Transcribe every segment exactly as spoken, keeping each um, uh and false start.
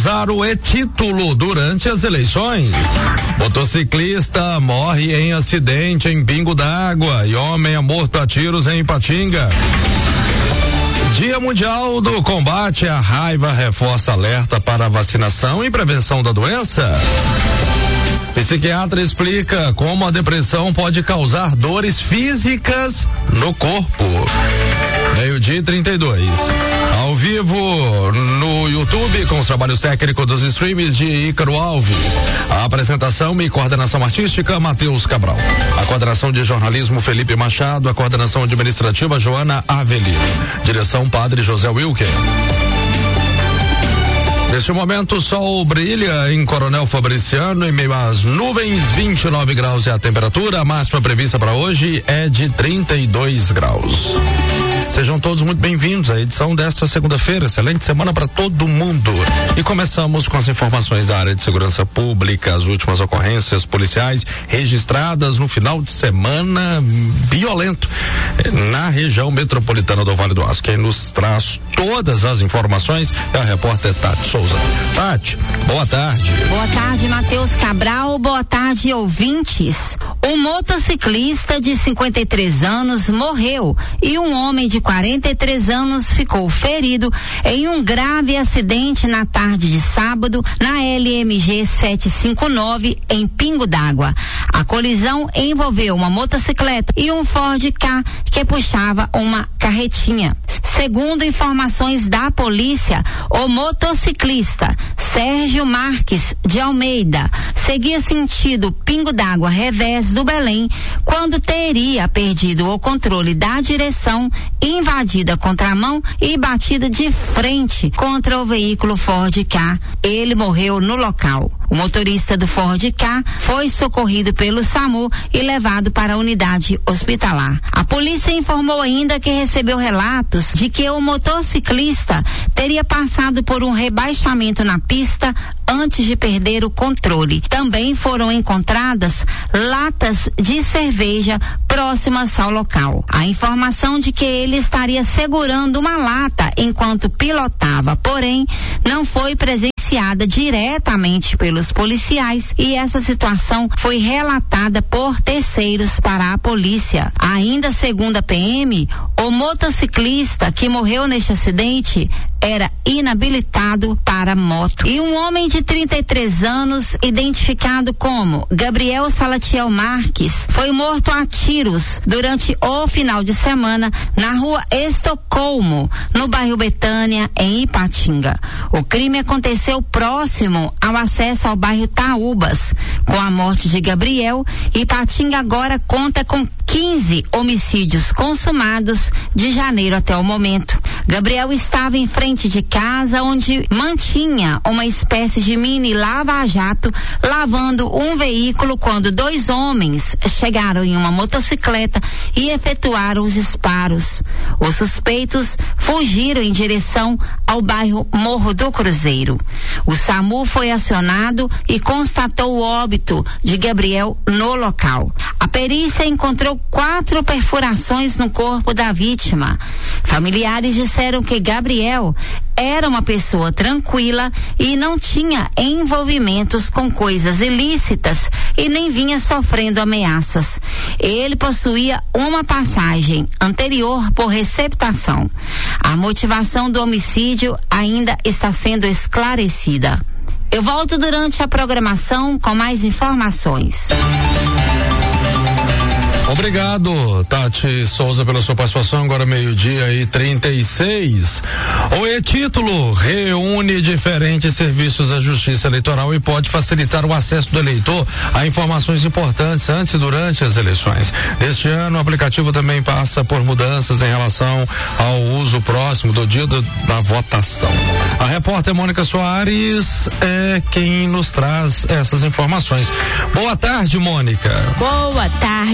usar o e-título durante as eleições. Motociclista morre em acidente em Pingo d'Água e homem é morto a tiros em Ipatinga. Dia Mundial do Combate à Raiva reforça alerta para a vacinação e prevenção da doença. Psiquiatra explica como a depressão pode causar dores físicas no corpo. Meio-dia e trinta e dois. Ao vivo no YouTube com os trabalhos técnicos dos streams de Ícaro Alves. A apresentação e coordenação artística Matheus Cabral. A coordenação de jornalismo Felipe Machado. A coordenação administrativa Joana Avelino. Direção Padre José Wilker. Neste momento, o sol brilha em Coronel Fabriciano, em meio às nuvens, vinte e nove graus é a temperatura. A máxima prevista para hoje é de trinta e dois graus. Sejam todos muito bem-vindos à edição desta segunda-feira. Excelente semana para todo mundo. E começamos com as informações da área de segurança pública, as últimas ocorrências policiais registradas no final de semana violento na região metropolitana do Vale do Aço. Quem nos traz todas as informações é a repórter Tati Souza. Tati, boa tarde. Boa tarde, Matheus Cabral. Boa tarde, ouvintes. Um motociclista de cinquenta e três anos morreu e um homem de quarenta e três anos ficou ferido em um grave acidente na tarde de sábado na L M G setecentos e cinquenta e nove em Pingo d'Água. A colisão envolveu uma motocicleta e um Ford Ka que puxava uma carretinha. Segundo informações da polícia, o motociclista Sérgio Marques de Almeida seguia sentido Pingo d'Água revés do Belém quando teria perdido o controle da direção, invadida a contramão e batida de frente contra o veículo Ford Ka. Ele morreu no local. O motorista do Ford Ka foi socorrido pelo SAMU e levado para a unidade hospitalar. A polícia informou ainda que recebeu relatos de que o motociclista teria passado por um rebaixamento na pista antes de perder o controle. Também foram encontradas latas de cerveja próximas ao local. A informação de que ele estaria segurando uma lata enquanto pilotava, porém, não foi presenciada diretamente pelos policiais e essa situação foi relatada por terceiros para a polícia. Ainda segundo a P M, o motociclista que morreu neste acidente era inabilitado para moto. E um homem de trinta e três anos, identificado como Gabriel Salatiel Marques, foi morto a tiros durante o final de semana na rua Estocolmo, no bairro Betânia, em Ipatinga. O crime aconteceu próximo ao acesso ao bairro Taúbas. Com a morte de Gabriel, Ipatinga agora conta com quinze homicídios consumados de janeiro até o momento. Gabriel estava em frente de casa onde mantinha uma espécie de mini lava-jato lavando um veículo quando dois homens chegaram em uma motocicleta e efetuaram os disparos. Os suspeitos fugiram em direção ao bairro Morro do Cruzeiro. O SAMU foi acionado e constatou o óbito de Gabriel no local. A perícia encontrou quatro perfurações no corpo da vítima. Familiares disseram que Gabriel era uma pessoa tranquila e não tinha envolvimentos com coisas ilícitas e nem vinha sofrendo ameaças. Ele possuía uma passagem anterior por receptação. A motivação do homicídio ainda está sendo esclarecida. Eu volto durante a programação com mais informações. Obrigado, Tati Souza, pela sua participação. Agora meio-dia e trinta e seis. O e-título reúne diferentes serviços da Justiça Eleitoral e pode facilitar o acesso do eleitor a informações importantes antes e durante as eleições. Este ano, o aplicativo também passa por mudanças em relação ao uso próximo do dia do, da votação. A repórter Mônica Soares é quem nos traz essas informações. Boa tarde, Mônica. Boa tarde, Matheus.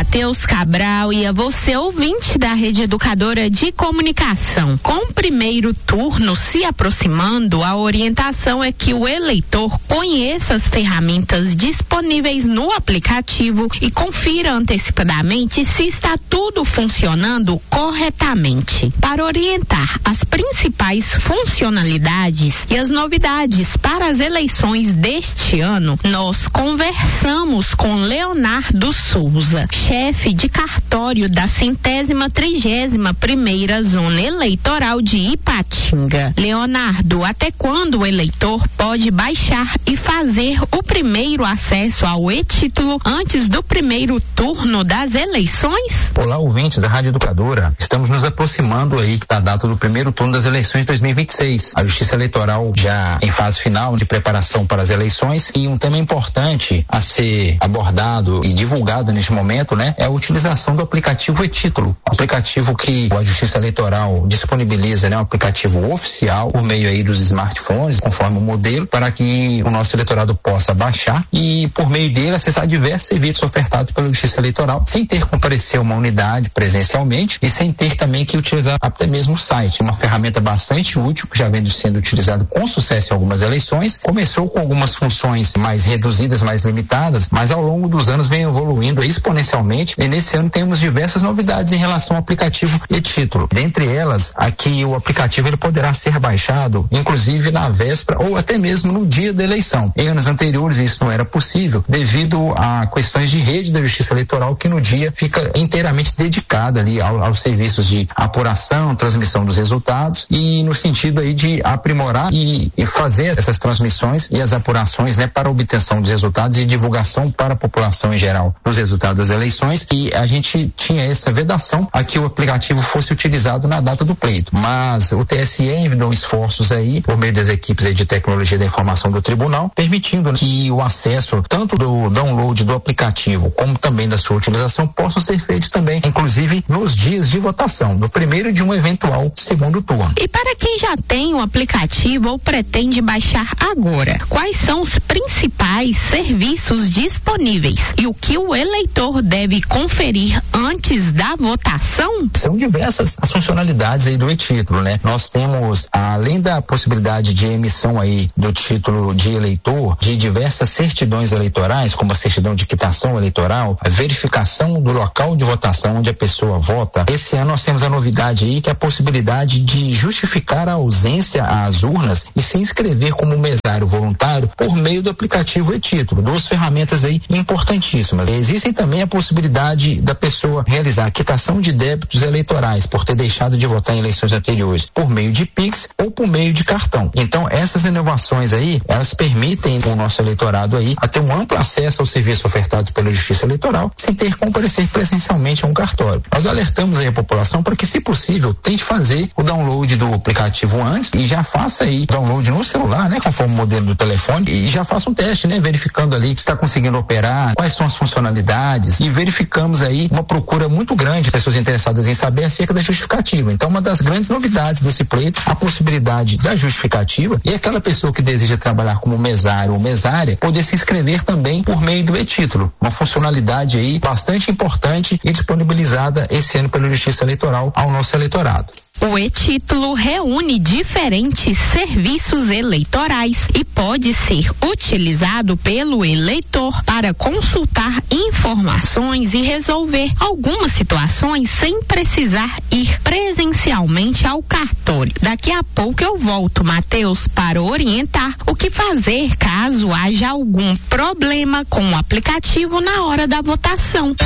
Matheus Cabral e a você, ouvinte da Rede Educadora de Comunicação. Com o primeiro turno se aproximando, a orientação é que o eleitor conheça as ferramentas disponíveis no aplicativo e confira antecipadamente se está tudo funcionando corretamente. Para orientar as principais funcionalidades e as novidades para as eleições deste ano, nós conversamos com Leonardo Souza, chefe de cartório da centésima trigésima primeira zona eleitoral de Ipatinga. Leonardo, até quando o eleitor pode baixar e fazer o primeiro acesso ao e-título antes do primeiro turno das eleições? Olá, ouvintes da Rádio Educadora. Estamos nos aproximando aí da data do primeiro turno das eleições de dois mil e vinte e seis. A Justiça Eleitoral já em fase final de preparação para as eleições, e um tema importante a ser abordado e divulgado neste momento, né, é a utilização do aplicativo e-título. Um aplicativo que a Justiça Eleitoral disponibiliza, né, um aplicativo oficial por meio aí dos smartphones, conforme o modelo, para que o nosso eleitorado possa baixar e por meio dele acessar diversos serviços ofertados pela Justiça Eleitoral, sem ter que comparecer a uma unidade presencialmente e sem ter também que utilizar até mesmo o site. Uma ferramenta bastante útil, que já vem sendo utilizado com sucesso em algumas eleições. Começou com algumas funções mais reduzidas, mais limitadas, mas ao longo dos anos vem evoluindo exponencialmente, e nesse ano temos diversas novidades em relação ao aplicativo e-título. Dentre elas, aqui o aplicativo ele poderá ser baixado, inclusive na véspera ou até mesmo no dia da eleição. Em anos anteriores isso não era possível devido a questões de rede da Justiça Eleitoral, que no dia fica inteiramente dedicada ali ao, aos serviços de apuração, transmissão dos resultados, e no sentido aí de aprimorar e, e fazer essas transmissões e as apurações, né, para obtenção dos resultados e divulgação para a população em geral dos resultados das eleições. E a gente tinha essa vedação a que o aplicativo fosse utilizado na data do pleito, mas o T S E enviou esforços aí por meio das equipes aí de tecnologia da informação do tribunal, permitindo que o acesso tanto do download do aplicativo como também da sua utilização possam ser feitos também, inclusive nos dias de votação, do primeiro de um eventual segundo turno. E para quem já tem o aplicativo ou pretende baixar agora, quais são os principais serviços disponíveis e o que o eleitor deve conferir antes da votação? São diversas as funcionalidades aí do e-título, né? Nós temos, além da possibilidade de emissão aí do título de eleitor, de diversas certidões eleitorais, como a certidão de quitação eleitoral, a verificação do local de votação onde a pessoa vota. Esse ano nós temos a novidade aí, que é a possibilidade de justificar a ausência às urnas e se inscrever como mesário voluntário por meio do aplicativo e-título. Duas ferramentas aí importantíssimas. Existem também a possibilidade da pessoa realizar a quitação de débitos eleitorais por ter deixado de votar em eleições anteriores por meio de Pix ou por meio de cartão. Então, essas inovações aí, elas permitem o nosso eleitorado aí a ter um amplo acesso ao serviço ofertado pela Justiça Eleitoral sem ter que comparecer presencialmente a um cartório. Nós alertamos aí a população para que, se possível, tente fazer o download do aplicativo antes e já faça aí o download no celular, né, conforme o modelo do telefone, e já faça um teste, né, verificando ali se está conseguindo operar, quais são as funcionalidades, e verificamos aí uma procura muito grande de pessoas interessadas em saber acerca da justificativa. Então, uma das grandes novidades desse pleito, a possibilidade da justificativa, e aquela pessoa que deseja trabalhar como mesário ou mesária poder se inscrever também por meio do e-título, uma funcionalidade aí bastante importante e disponibilizada esse ano pela Justiça Eleitoral ao nosso eleitorado. O e-título reúne diferentes serviços eleitorais e pode ser utilizado pelo eleitor para consultar informações e resolver algumas situações sem precisar ir presencialmente ao cartório. Daqui a pouco eu volto, Matheus, para orientar o que fazer caso haja algum problema com o aplicativo na hora da votação.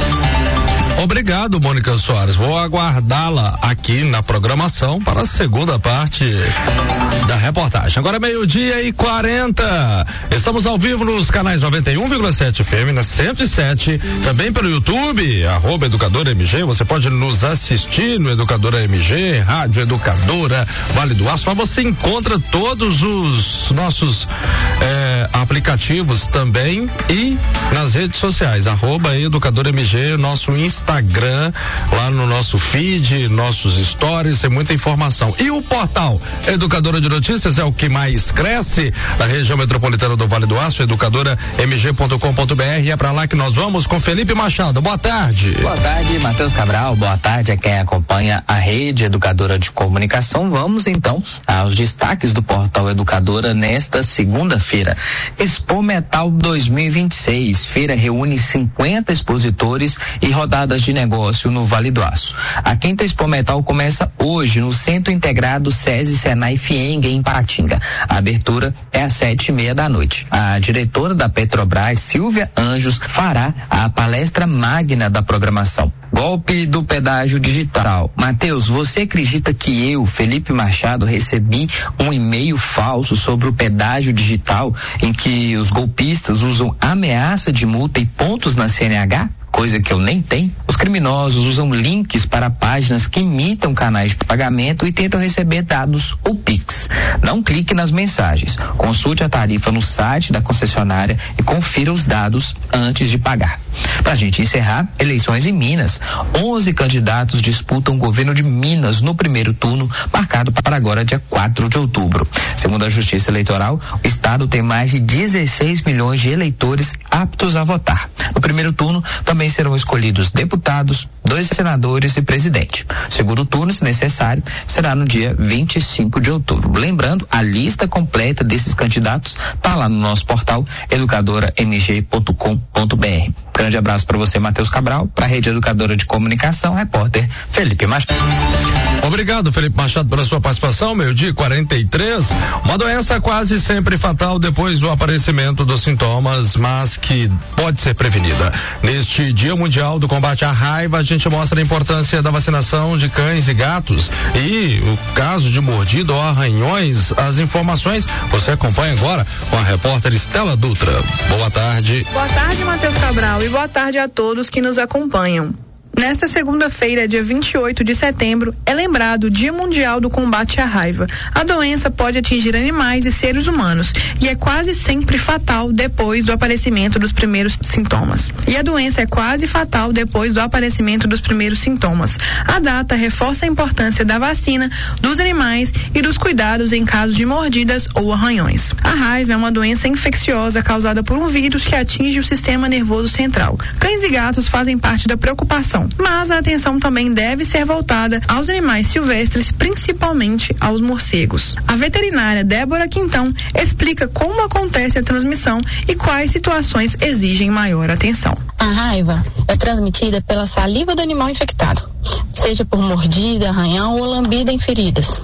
Obrigado, Mônica Soares. Vou aguardá-la aqui na programação para a segunda parte da reportagem. Agora meio-dia e quarenta. Estamos ao vivo nos canais noventa e um vírgula sete F M, na cento e sete, também pelo YouTube, arroba Educadora M G. Você pode nos assistir no Educadora M G, Rádio Educadora Vale do Aço. Lá você encontra todos os nossos eh, aplicativos também e nas redes sociais, arroba Educadora M G, nosso Instagram, lá no nosso feed, nossos stories, tem muita informação. E o portal Educadora de Notícias é o que mais cresce na região metropolitana do Vale do Aço, educadora m g ponto com ponto b r. É para lá que nós vamos com Felipe Machado. Boa tarde. Boa tarde, Matheus Cabral. Boa tarde a quem acompanha a Rede Educadora de Comunicação. Vamos então aos destaques do portal Educadora nesta segunda-feira. Expo Metal dois mil e vinte e seis. Feira reúne cinquenta expositores e rodadas de negócio no Vale do Aço. A quinta Expo Metal começa hoje no Centro Integrado SESI Senai Fienga, em Patinga. A abertura é às sete e meia da noite. A diretora da Petrobras, Silvia Anjos, fará a palestra magna da programação. Golpe do pedágio digital. Matheus, você acredita que eu, Felipe Machado, recebi um e-mail falso sobre o pedágio digital em que os golpistas usam ameaça de multa e pontos na C N H? Coisa que eu nem tenho. Os criminosos usam links para páginas que imitam canais de pagamento e tentam receber dados ou Pix. Não clique nas mensagens. Consulte a tarifa no site da concessionária e confira os dados antes de pagar. Pra gente encerrar, eleições em Minas. onze candidatos disputam o governo de Minas no primeiro turno, marcado para agora, dia quatro de outubro. Segundo a Justiça Eleitoral, o estado tem mais de dezesseis milhões de eleitores aptos a votar. No primeiro turno, também serão escolhidos deputados, dois senadores e presidente. O segundo turno, se necessário, será no dia vinte e cinco de outubro. Lembrando, a lista completa desses candidatos está lá no nosso portal educadora m g ponto com ponto b r. Grande abraço para você, Matheus Cabral, para a Rede Educadora de Comunicação, repórter Felipe Machado. Obrigado, Felipe Machado, pela sua participação. Meio-dia quarenta e três. Uma doença quase sempre fatal depois do aparecimento dos sintomas, mas que pode ser prevenida. Neste Dia Mundial do Combate à Raiva, a gente mostra a importância da vacinação de cães e gatos e o caso de mordida ou arranhões. As informações você acompanha agora com a repórter Estela Dutra. Boa tarde. Boa tarde, Matheus Cabral, e boa tarde a todos que nos acompanham. Nesta segunda-feira, dia vinte e oito de setembro, é lembrado o Dia Mundial do Combate à Raiva. A doença pode atingir animais e seres humanos e é quase sempre fatal depois do aparecimento dos primeiros sintomas. E a doença é quase fatal depois do aparecimento dos primeiros sintomas. A data reforça a importância da vacina, dos animais e dos cuidados em casos de mordidas ou arranhões. A raiva é uma doença infecciosa causada por um vírus que atinge o sistema nervoso central. Cães e gatos fazem parte da preocupação, mas a atenção também deve ser voltada aos animais silvestres, principalmente aos morcegos. A veterinária Débora Quintão explica como acontece a transmissão e quais situações exigem maior atenção. A raiva é transmitida pela saliva do animal infectado, seja por mordida, arranhão ou lambida em feridas.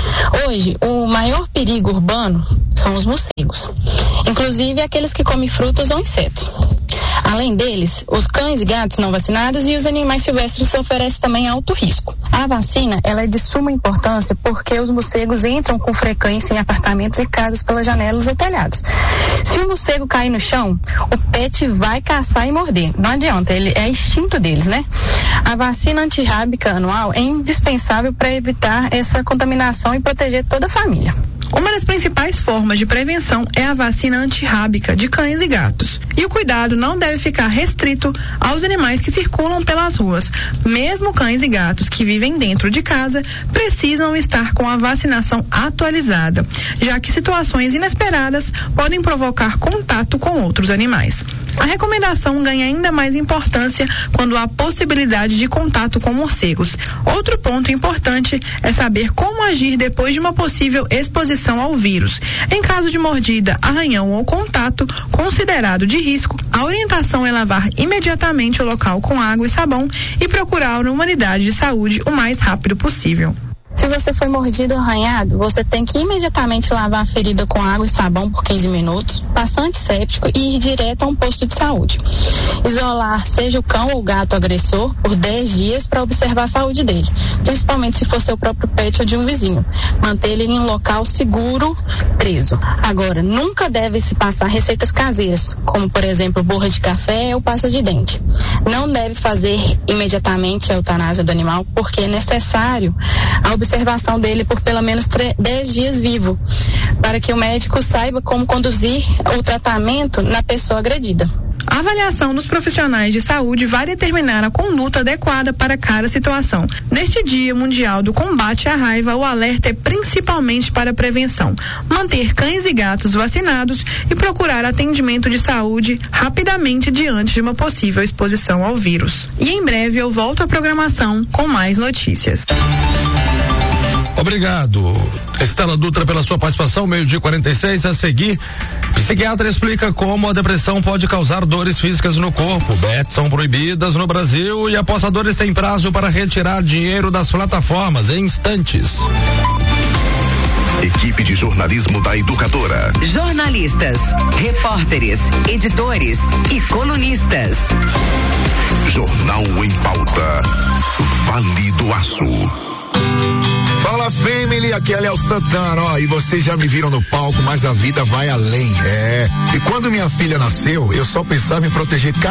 Hoje, o maior perigo urbano são os morcegos, inclusive aqueles que comem frutas ou insetos. Além deles, os cães e gatos não vacinados e os animais silvestres oferecem também alto risco. A vacina, ela é de suma importância porque os morcegos entram com frequência em apartamentos e casas pelas janelas ou telhados. Se o morcego cair no chão, o pet vai caçar e morder. Não adianta, ele é instinto deles, né? A vacina antirrábica anual é indispensável para evitar essa contaminação e proteger toda a família. Uma das principais formas de prevenção é a vacina antirrábica de cães e gatos. E o cuidado não deve ficar restrito aos animais que circulam pelas ruas. Mesmo cães e gatos que vivem dentro de casa precisam estar com a vacinação atualizada, já que situações inesperadas podem provocar contato com outros animais. A recomendação ganha ainda mais importância quando há possibilidade de contato com morcegos. Outro ponto importante é saber como agir depois de uma possível exposição ao vírus. Em caso de mordida, arranhão ou contato considerado de risco, a orientação é lavar imediatamente o local com água e sabão e procurar uma unidade de saúde o mais rápido possível. Se você foi mordido ou arranhado, você tem que imediatamente lavar a ferida com água e sabão por quinze minutos, passar antisséptico e ir direto a um posto de saúde. Isolar seja o cão ou o gato agressor por dez dias para observar a saúde dele, principalmente se for seu próprio pet ou de um vizinho. Manter ele em um local seguro, preso. Agora, nunca deve se passar receitas caseiras, como por exemplo borra de café ou pasta de dente. Não deve fazer imediatamente a eutanásia do animal, porque é necessário a observação observação dele por pelo menos dez dias vivo, para que o médico saiba como conduzir o tratamento na pessoa agredida. A avaliação dos profissionais de saúde vai determinar a conduta adequada para cada situação. Neste Dia Mundial do Combate à Raiva, o alerta é principalmente para a prevenção, manter cães e gatos vacinados e procurar atendimento de saúde rapidamente diante de uma possível exposição ao vírus. E em breve eu volto à programação com mais notícias. Obrigado, Estela Dutra, pela sua participação. Meio-dia quarenta e seis. A seguir, psiquiatra explica como a depressão pode causar dores físicas no corpo. Bets são proibidas no Brasil e apostadores têm prazo para retirar dinheiro das plataformas em instantes. Equipe de jornalismo da Educadora. Jornalistas, repórteres, editores e colunistas. Jornal em Pauta. Vale do Aço. Fala, family, aqui é Léo Santana, ó, e vocês já me viram no palco, mas a vida vai além, é. E quando minha filha nasceu, eu só pensava em proteger cada